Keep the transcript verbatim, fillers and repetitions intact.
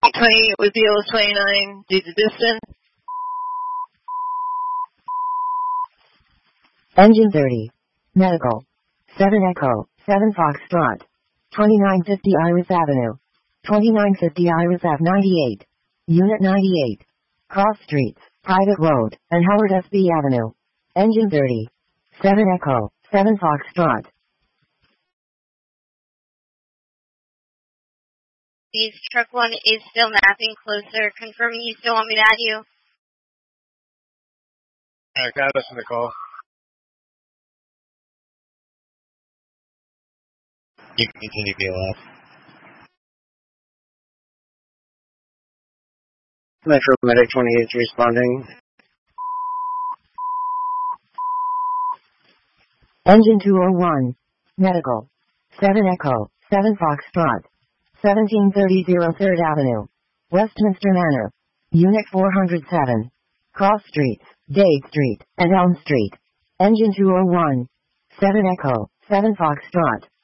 twenty with B L S twenty-nine due to distance. Engine thirty. Medical. seven Echo, seven Foxtrot. twenty-nine fifty Iris Avenue. twenty-nine fifty Iris Ave ninety-eight. Unit ninety-eight. Cross Streets, Private Road, and Howard S B Avenue. Engine thirty. seven Echo, seven Foxtrot. These truck one is still mapping closer, confirming you still want me to add you. Alright, got us in the call. You can continue B L S. Metro Medic twenty-eight is responding. Engine two oh one. Medical. seven Echo, seven Foxtrot. seventeen thirty third Avenue. Westminster Manor. Unit four hundred seven. Cross Streets, Dade Street, and Elm Street. Engine two oh one. seven Echo, seven Foxtrot.